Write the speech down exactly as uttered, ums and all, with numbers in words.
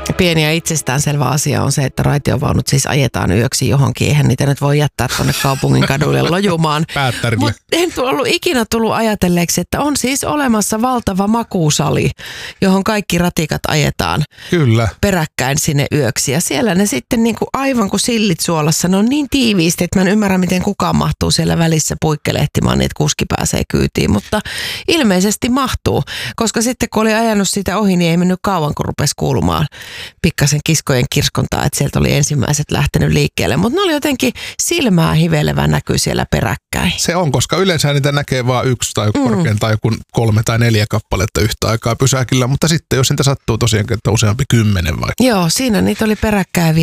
Pieni ja itsestäänselvä asia on se, että raitiovaunut siis ajetaan yöksi johonkin. Eihän niitä nyt voi jättää tuonne kaupungin kaduille lojumaan. Päättärille. Mutta en ollut ikinä tullut ajatelleeksi, että on siis olemassa valtava makuusali, johon kaikki ratikat ajetaan. Kyllä. Peräkkäin sinne yöksi. Ja siellä ne sitten niin kuin aivan kuin sillit suolassa, ne on niin tiiviisti, että mä en ymmärrä, miten kukaan mahtuu siellä välissä puikkelehtimaan, niin että kuski pääsee kyytiin. Mutta ilmeisesti mahtuu, koska sitten kun oli ajanut sitä ohi, niin ei mennyt kauan, kun rupesi kuulumaan pikkasen kiskojen kirskontaa, että sieltä oli ensimmäiset lähtenyt liikkeelle. Mutta ne oli jotenkin silmää hivelevä näky siellä peräkkäin. Se on, koska yleensä niitä näkee vain yksi tai mm. korkeintaan joku kolme tai neljä kappaletta yhtä aikaa pysäkillä, mutta sitten jos niitä sattuu tosiaan, että useampi kymmenen vaikka. Joo, siinä niitä oli peräkkäin